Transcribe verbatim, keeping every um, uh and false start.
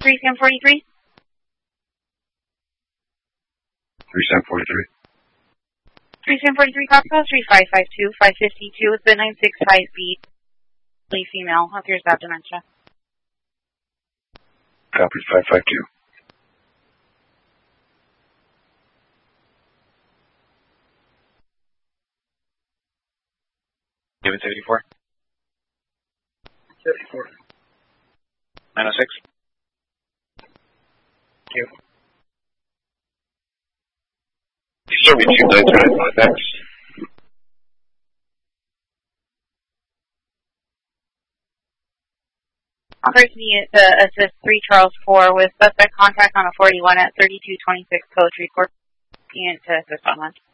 three Sam forty-three. three Sam forty-three. three Sam forty-three, Costco, three five five two, five five two with the nine six five B. Female, appears to have dementia. Copy, five five two. Given seventy-four. seventy-four. nine oh six. Thank you. seventy-two nine two nine five X. Offers me to assist three Charles four with suspect contact on a forty-one at thirty-two twenty-six Poetry Court. Unit to assist on lunch.